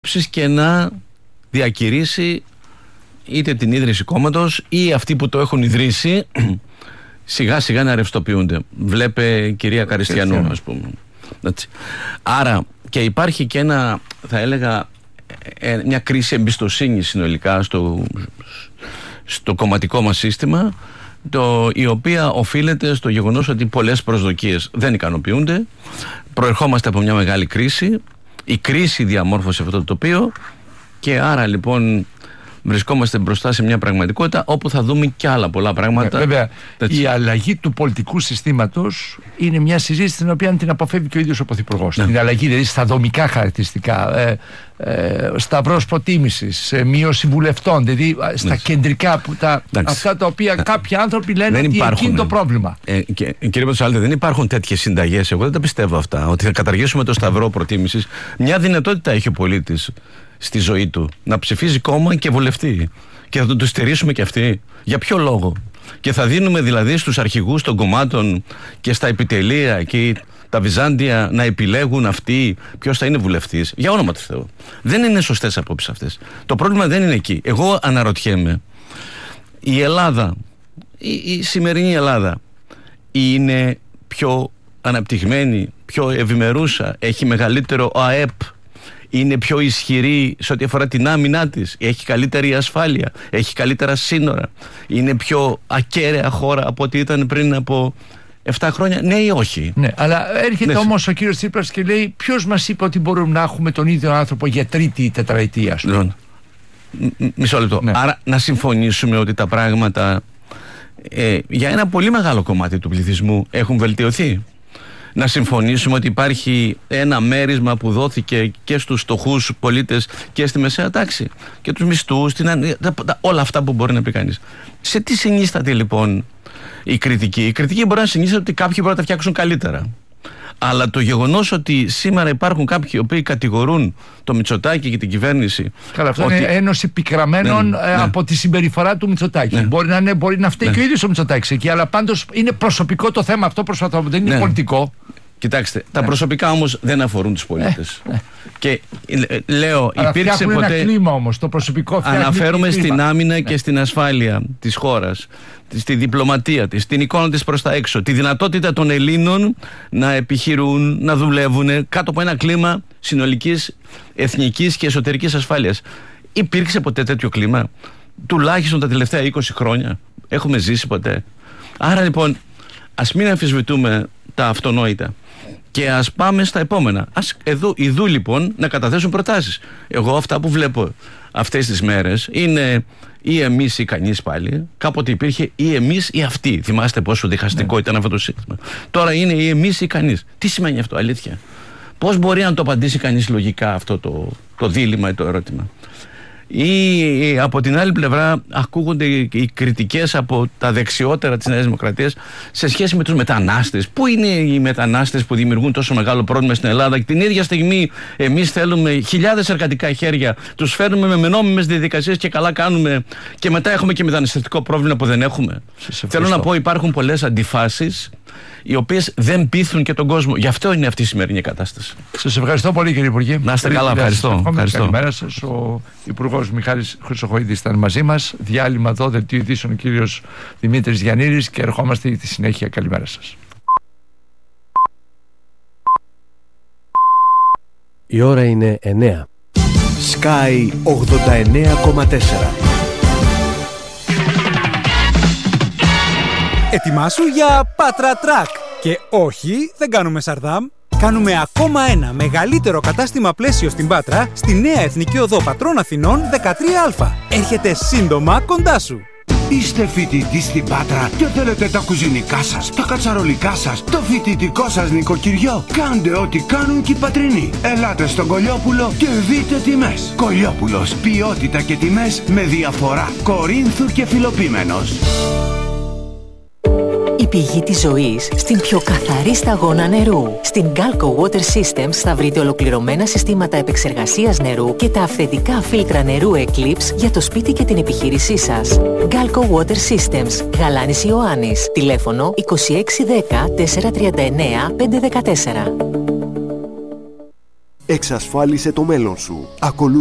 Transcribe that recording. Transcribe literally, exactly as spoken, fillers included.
και να διακηρύσει είτε την ίδρυση κόμματος ή αυτοί που το έχουν ιδρύσει σιγά σιγά να ρευστοποιούνται. Βλέπε κυρία Καριστιανού, ας πούμε. Έτσι. Άρα και υπάρχει και ένα, θα έλεγα, μια κρίση εμπιστοσύνης συνολικά στο, στο κομματικό μας σύστημα, το, η οποία οφείλεται στο γεγονός ότι πολλές προσδοκίες δεν ικανοποιούνται. Προερχόμαστε από μια μεγάλη κρίση. Η κρίση διαμόρφωσε αυτό το τοπίο και άρα λοιπόν βρισκόμαστε μπροστά σε μια πραγματικότητα όπου θα δούμε και άλλα πολλά πράγματα. Ναι, βέβαια, έτσι. Η αλλαγή του πολιτικού συστήματος είναι μια συζήτηση την οποία την αποφεύγει και ο ίδιος ο Πρωθυπουργός. Ναι. Την αλλαγή δηλαδή στα δομικά χαρακτηριστικά, ε, ε, σταυρός προτίμησης, ε, μείωση βουλευτών, δηλαδή στα ναι. κεντρικά που τα, αυτά τα οποία ναι. κάποιοι άνθρωποι λένε δεν ότι υπάρχουν, εκεί είναι το πρόβλημα. Ε, και, κύριε Πατσάλτη, δεν υπάρχουν τέτοιες συνταγές. Εγώ δεν τα πιστεύω αυτά. Ότι θα καταργήσουμε το σταυρό προτίμησης. Μια δυνατότητα έχει ο πολίτης στη ζωή του να ψηφίζει κόμμα και βουλευτή. Και θα το στηρίσουμε και αυτοί. Για ποιο λόγο? Και θα δίνουμε δηλαδή στους αρχηγούς των κομμάτων και στα επιτελεία και τα Βυζάντια να επιλέγουν αυτοί ποιος θα είναι βουλευτής. Για όνομα του Θεού. Δεν είναι σωστές απόψεις αυτές. Το πρόβλημα δεν είναι εκεί. Εγώ αναρωτιέμαι, η Ελλάδα, η, η σημερινή Ελλάδα είναι πιο αναπτυγμένη, πιο ευημερούσα, έχει μεγαλύτερο ΑΕΠ, είναι πιο ισχυρή σε ό,τι αφορά την άμυνά της, έχει καλύτερη ασφάλεια, έχει καλύτερα σύνορα, είναι πιο ακέραια χώρα από ό,τι ήταν πριν από επτά χρόνια, ναι ή όχι? Ναι, αλλά έρχεται ναι. όμως ο κύριος Τσίπρας και λέει, ποιος μας είπε ότι μπορούμε να έχουμε τον ίδιο άνθρωπο για τρίτη τετραετία? Λοιπόν, μισό λεπτό. Ναι. Άρα να συμφωνήσουμε ότι τα πράγματα ε, για ένα πολύ μεγάλο κομμάτι του πληθυσμού έχουν βελτιωθεί. Να συμφωνήσουμε ότι υπάρχει ένα μέρισμα που δόθηκε και στους φτωχούς πολίτες και στη μεσαία τάξη και τους μισθούς, την, τα, τα, όλα αυτά που μπορεί να πει κανείς. Σε τι συνίσταται λοιπόν η κριτική? Η κριτική μπορεί να συνίσταται ότι κάποιοι μπορούν να τα φτιάξουν καλύτερα. Αλλά το γεγονός ότι σήμερα υπάρχουν κάποιοι οι οποίοι κατηγορούν το Μητσοτάκη και την κυβέρνηση. Καλά, αυτό ότι... είναι ένωση πικραμένων ναι, ναι. από τη συμπεριφορά του Μητσοτάκη. Ναι. Μπορεί να, είναι, μπορεί να φταίει ναι. και ο ίδιος ο Μητσοτάκης εκεί, αλλά πάντως είναι προσωπικό το θέμα αυτό, προσπαθώ, δεν είναι ναι. πολιτικό. Κοιτάξτε, ναι. τα προσωπικά όμως δεν αφορούν τους πολίτες. Ναι. Και λέω, αλλά υπήρξε ποτέ. Ένα κλίμα όμως, το προσωπικό φτιάχνει. Αναφέρομαι στην άμυνα ναι. και στην ασφάλεια της χώρας, στη διπλωματία της, την εικόνα της προς τα έξω, τη δυνατότητα των Ελλήνων να επιχειρούν, να δουλεύουν κάτω από ένα κλίμα συνολικής εθνικής και εσωτερικής ασφάλειας. Υπήρξε ποτέ τέτοιο κλίμα? Τουλάχιστον τα τελευταία είκοσι χρόνια έχουμε ζήσει ποτέ? Άρα λοιπόν ας μην αμφισβητούμε τα αυτονόητα και ας πάμε στα επόμενα. Ας εδώ, ειδού λοιπόν να καταθέσουν προτάσεις. Εγώ αυτά που βλέπω αυτές τις μέρες είναι ή εμείς ή κανείς πάλι. Κάποτε υπήρχε ή εμείς ή αυτοί. Θυμάστε πόσο διχαστικό ναι. ήταν αυτό το σύστημα. Τώρα είναι ή εμείς ή κανείς. Τι σημαίνει αυτό, αλήθεια? Πώς μπορεί να το απαντήσει κανείς λογικά αυτό το, το δίλημμα ή το ερώτημα? Ή από την άλλη πλευρά ακούγονται οι κριτικές από τα δεξιότερα της Νέας Δημοκρατίας σε σχέση με τους μετανάστες. Πού είναι οι μετανάστες που δημιουργούν τόσο μεγάλο πρόβλημα στην Ελλάδα και την ίδια στιγμή εμείς θέλουμε χιλιάδες εργατικά χέρια, τους φέρνουμε με νόμιμες διαδικασίες και καλά κάνουμε, και μετά έχουμε και μεταναστευτικό πρόβλημα που δεν έχουμε? Θέλω να πω, υπάρχουν πολλές αντιφάσεις οι οποίες δεν πείθουν και τον κόσμο. Γι' αυτό είναι αυτή η σημερινή κατάσταση. Σας ευχαριστώ πολύ, κύριε Υπουργέ. Να είστε καλά, ευχαριστώ. ευχαριστώ. Καλημέρα σας. Ο Υπουργός Μιχάλης Χρυσοχοΐδης ήταν μαζί μας. Διάλειμμα εδώ, δελτίο ειδήσεων ο κύριος Δημήτρης Γιαννήρης, και ερχόμαστε στη συνέχεια. Καλημέρα σας. Η ώρα είναι εννιά. Sky ογδόντα εννέα κόμμα τέσσερα. Ετοιμάσου για Πάτρα Τρακ. Και όχι, δεν κάνουμε Σαρδάμ. Κάνουμε ακόμα ένα μεγαλύτερο κατάστημα πλαίσιο στην Πάτρα, στη νέα Εθνική Οδό Πατρών Αθηνών δεκατρία Α. Έρχεται σύντομα κοντά σου. Είστε φοιτητής στην Πάτρα και θέλετε τα κουζινικά σας, τα κατσαρολικά σας, το φοιτητικό σας νοικοκυριό? Κάντε ό,τι κάνουν και οι πατρινοί. Ελάτε στον Κολιόπουλο και δείτε τιμές. Κολιόπουλος, ποιότητα και τιμές με διαφορά. Κορίνθου και Φιλοπίμενος. Η πηγή της ζωής στην πιο καθαρή σταγόνα νερού. Στην Galco Water Systems θα βρείτε ολοκληρωμένα συστήματα επεξεργασίας νερού και τα αυθεντικά φίλτρα νερού Eclipse για το σπίτι και την επιχείρησή σας. Galco Water Systems, Γαλάνης Ιωάννης. Τηλέφωνο είκοσι έξι δέκα τετρακόσια τριάντα εννέα πεντακόσια δεκατέσσερα. Εξασφάλισε το μέλλον σου. Ακολούθησε